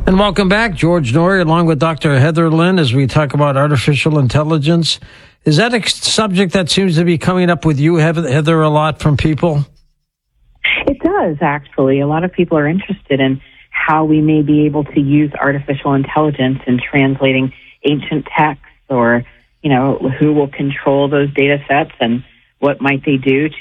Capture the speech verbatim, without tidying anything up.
And welcome back, George Noory, along with Doctor Heather Lynn, as we talk about artificial intelligence. Is that a subject that seems to be coming up with you, Heather, a lot from people? It does, actually. A lot of people are interested in how we may be able to use artificial intelligence in translating ancient texts, or, you know, who will control those data sets and what might they do